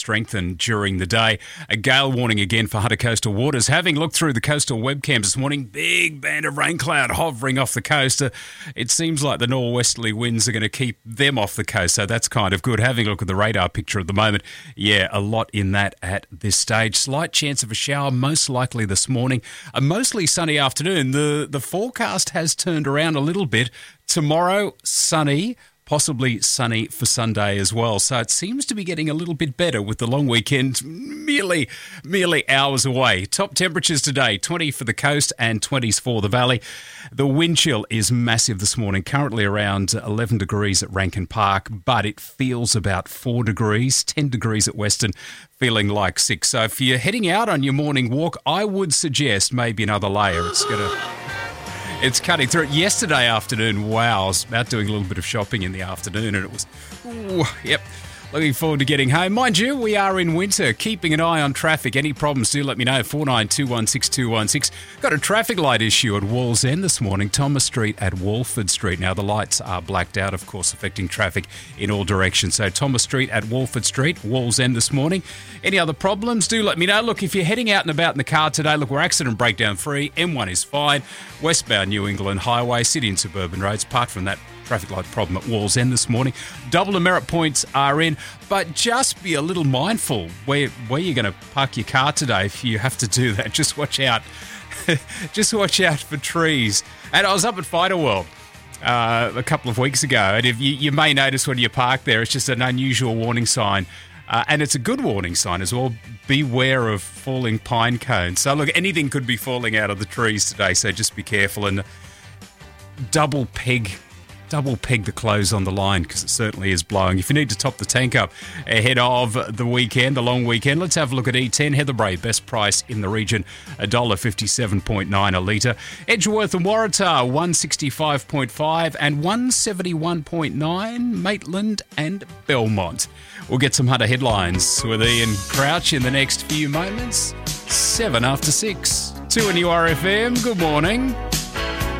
strengthen during the day. A gale warning again for Hunter coastal waters. Having looked through the coastal webcams this morning, big band of rain cloud hovering off the coast. It seems like the northwesterly winds are going to keep them off the coast, so that's kind of good. Having a look at the radar picture at the moment, yeah, a lot in that at this stage. Slight chance of a shower, most likely this morning. A mostly sunny afternoon. The forecast has turned around a little bit. Tomorrow, sunny. Possibly sunny for Sunday as well. So it seems to be getting a little bit better with the long weekend merely hours away. Top temperatures today, 20 for the coast and 20s for the valley. The wind chill is massive this morning, currently around 11 degrees at Rankin Park, but it feels about 4 degrees, 10 degrees at Western, feeling like 6. So if you're heading out on your morning walk, I would suggest maybe another layer. It's cutting through. Yesterday afternoon, wow, I was out doing a little bit of shopping in the afternoon and it was, looking forward to getting home. Mind you, we are in winter, keeping an eye on traffic. Any problems, do let me know, 49216216. Got a traffic light issue at Wallsend this morning, Thomas Street at Walford Street. Now, the lights are blacked out, of course, affecting traffic in all directions. So, Thomas Street at Walford Street, Wallsend this morning. Any other problems, do let me know. Look, if you're heading out and about in the car today, look, we're accident breakdown free. M1 is fine. Westbound New England Highway, city and suburban roads. Apart from that, traffic light problem at Wallsend this morning. Double demerit points are in, but just be a little mindful where you're going to park your car today if you have to do that. Just watch out. Just watch out for trees. And I was up at Fighter World a couple of weeks ago, and if you may notice when you park there, it's just an unusual warning sign. And it's a good warning sign as well. Beware of falling pine cones. So look, anything could be falling out of the trees today, so just be careful and double peg the clothes on the line because it certainly is blowing. If you need to top the tank up ahead of the weekend, the long weekend, let's have a look at E10. Heatherbrae, best price in the region, $1.57.9 a litre. Edgeworth and Waratah, 165.5 and 171.9. Maitland and Belmont. We'll get some Hunter headlines with Ian Crouch in the next few moments. 7 after 6. 2 on URFM. Good morning.